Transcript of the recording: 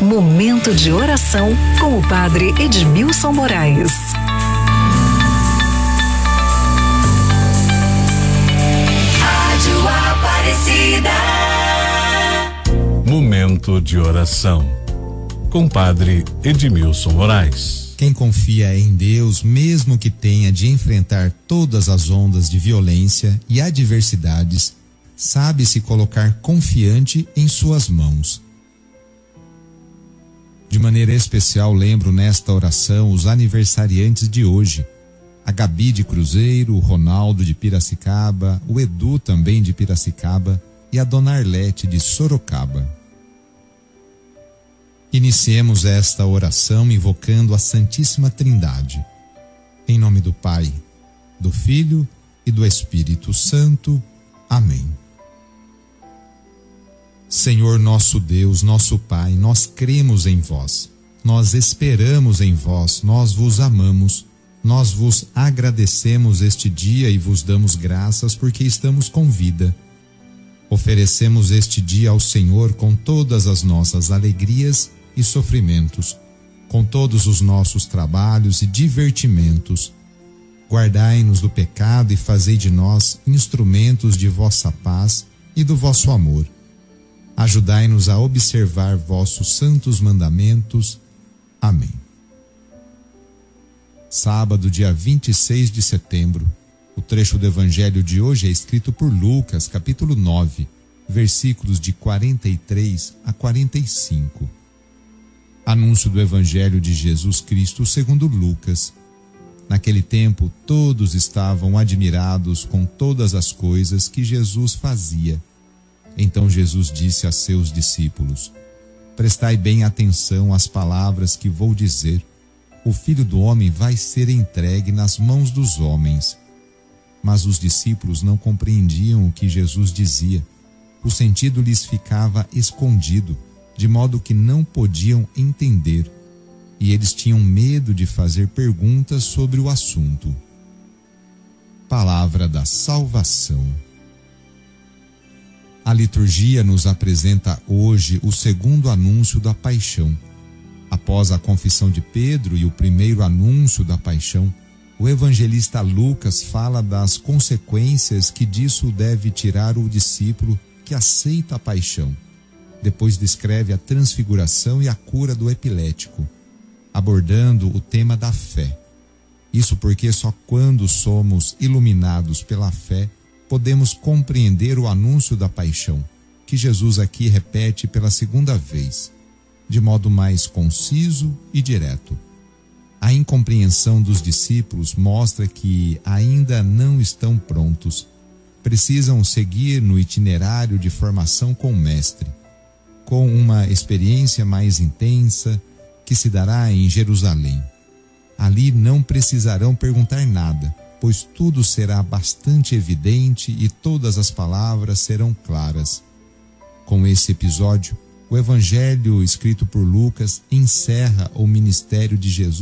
Momento de oração com o Padre Edmilson Moraes. Rádio Aparecida. Momento de oração com Padre Edmilson Moraes. Quem confia em Deus, mesmo que tenha de enfrentar todas as ondas de violência e adversidades, sabe se colocar confiante em suas mãos. De maneira especial, lembro nesta oração os aniversariantes de hoje: a Gabi de Cruzeiro, o Ronaldo de Piracicaba, o Edu também de Piracicaba e a Dona Arlete de Sorocaba. Iniciemos esta oração invocando a Santíssima Trindade. Em nome do Pai, do Filho e do Espírito Santo. Amém. Senhor nosso Deus, nosso Pai, nós cremos em vós, nós esperamos em vós, nós vos amamos, nós vos agradecemos este dia e vos damos graças porque estamos com vida. Oferecemos este dia ao Senhor com todas as nossas alegrias e sofrimentos, com todos os nossos trabalhos e divertimentos. Guardai-nos do pecado e fazei de nós instrumentos de vossa paz e do vosso amor. Ajudai-nos a observar vossos santos mandamentos. Amém. Sábado, dia 26 de setembro. O trecho do Evangelho de hoje é escrito por Lucas, capítulo 9, versículos de 43 a 45. Anúncio do Evangelho de Jesus Cristo segundo Lucas. Naquele tempo, todos estavam admirados com todas as coisas que Jesus fazia. Então Jesus disse a seus discípulos: prestai bem atenção às palavras que vou dizer. O Filho do Homem vai ser entregue nas mãos dos homens. Mas os discípulos não compreendiam o que Jesus dizia. O sentido lhes ficava escondido, de modo que não podiam entender. E eles tinham medo de fazer perguntas sobre o assunto. Palavra da salvação. A liturgia nos apresenta hoje o segundo anúncio da paixão. Após a confissão de Pedro e o primeiro anúncio da paixão, o evangelista Lucas fala das consequências que disso deve tirar o discípulo que aceita a paixão. Depois descreve a transfiguração e a cura do epilético, abordando o tema da fé. Isso porque só quando somos iluminados pela fé podemos compreender o anúncio da paixão, que Jesus aqui repete pela segunda vez, de modo mais conciso e direto. A incompreensão dos discípulos mostra que ainda não estão prontos. Precisam seguir no itinerário de formação com o Mestre, com uma experiência mais intensa que se dará em Jerusalém. Ali não precisarão perguntar nada, pois tudo será bastante evidente e todas as palavras serão claras. Com esse episódio, o Evangelho escrito por Lucas encerra o ministério de Jesus